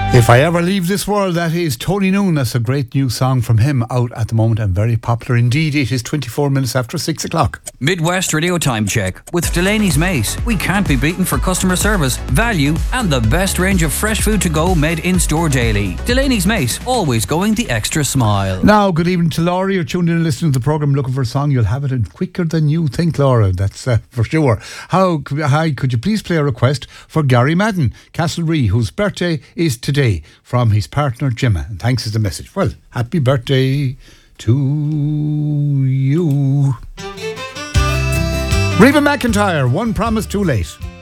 If I Ever Leave This World, that is Tony Noon. That's a great new song from him out at the moment and very popular indeed. It is 24 minutes after 6 o'clock. Midwest Radio Time Check with Delaney's Mace. We can't be beaten for customer service, value and the best range of fresh food to go made in store daily. Delaney's Mace, always going the extra smile. Now, good evening to Laura. You're tuned in and listening to the programme looking for a song. You'll have it in quicker than you think, Laura. That's for sure. Hi, could you please play a request for Gary Madden, Castlerea, whose birthday is today, from his partner Gemma, and thanks is the message. Well, happy birthday to you. Reba McEntire, One Promise Too Late.